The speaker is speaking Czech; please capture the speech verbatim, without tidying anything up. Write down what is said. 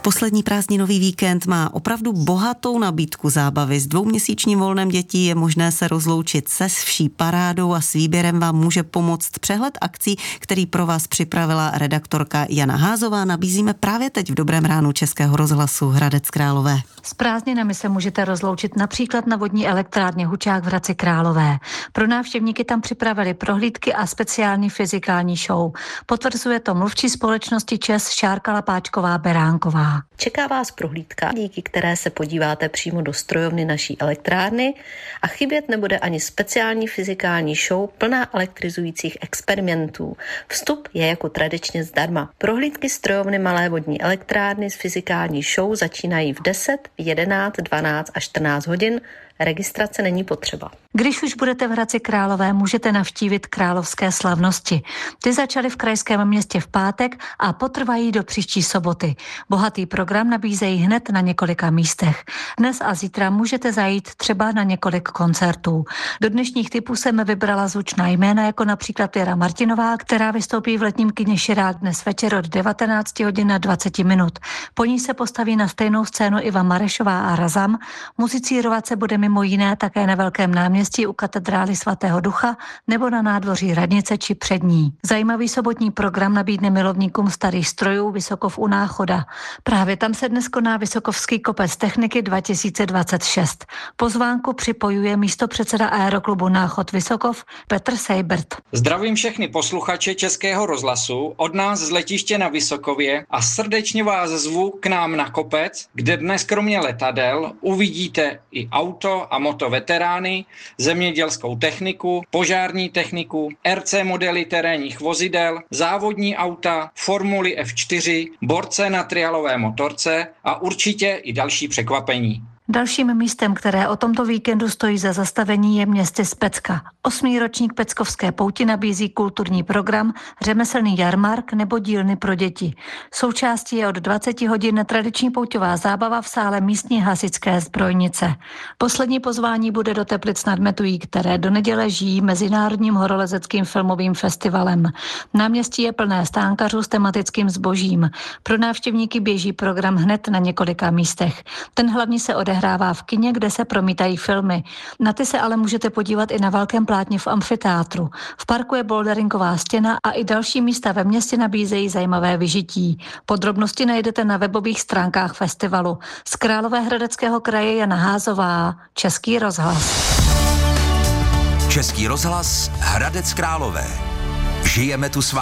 Poslední prázdninový víkend má opravdu bohatou nabídku zábavy. S dvouměsíčním volnem dětí je možné se rozloučit se vší parádou a s výběrem vám může pomoct přehled akcí, který pro vás připravila redaktorka Jana Házová. Nabízíme právě teď v Dobrém ránu Českého rozhlasu Hradec Králové. S prázdninami se můžete rozloučit například na vodní elektrárně Hučák v Hradci Králové. Pro návštěvníky tam připravili prohlídky a speciální fyzikální show. Potvrzuje to mluvčí společnosti ČEZ Šárka Lapáčková Beránková. Čeká vás prohlídka, díky které se podíváte přímo do strojovny naší elektrárny a chybět nebude ani speciální fyzikální show plná elektrizujících experimentů. Vstup je jako tradičně zdarma. Prohlídky strojovny malé vodní elektrárny s fyzikální show začínají v deset, jedenáct, dvanáct a čtrnáct hodin. Registrace není potřeba. Když už budete v Hradci Králové, můžete navštívit královské slavnosti. Ty začaly v krajském městě v pátek a potrvají do příští soboty. Bohatý program nabízejí hned na několika místech. Dnes a zítra můžete zajít třeba na několik koncertů. Do dnešních typů jsem vybrala zvučná jména, jako například Věra Martinová, která vystoupí v letním kině Širák dnes večer od devatenáct hodin na dvacet minut. Po ní se postaví na stejnou scénu Iva Marešová a Razam. Muzicírovat se bude mimo jiné také na Velkém náměstí u katedrály svatého Ducha nebo na nádvoří radnice či před ní. Zajímavý sobotní program nabídne milovníkům starých strojů Vysokov u Náchoda. Právě tam se dnes koná Vysokovský kopec techniky dva tisíce dvacet šest. Pozvánku připojuje místopředseda Aeroklubu Náchod Vysokov Petr Sejbert. Zdravím všechny posluchače Českého rozhlasu od nás z letiště na Vysokově a srdečně vás zvu k nám na kopec, kde dnes kromě letadel uvidíte i auto a moto veterány, zemědělskou techniku, požární techniku, er cé modely terénních vozidel, závodní auta, Formuli ef čtyři, borce na trialové motorce a určitě i další překvapení. Dalším místem, které o tomto víkendu stojí za zastavení, je město Pecka. Osmý ročník Peckovské pouti nabízí kulturní program, řemeslný jarmark nebo dílny pro děti. Součástí je od dvacet hodin tradiční pouťová zábava v sále místní hasičské zbrojnice. Poslední pozvání bude do Teplic nad Metují, které do neděle žijí Mezinárodním horolezeckým filmovým festivalem. Náměstí je plné stánkařů s tematickým zbožím. Pro návštěvníky běží program hned na několika místech. Ten hlavní se odehrává v kině, kde se promítají filmy. Na ty se ale můžete podívat i na velkém plátně v amfiteátru. V parku je boulderingová stěna a i další místa ve městě nabízejí zajímavé vyžití. Podrobnosti najdete na webových stránkách festivalu. Z Královéhradeckého kraje Jana Házová, Český rozhlas. Český rozhlas Hradec Králové. Žijeme tu s vámi.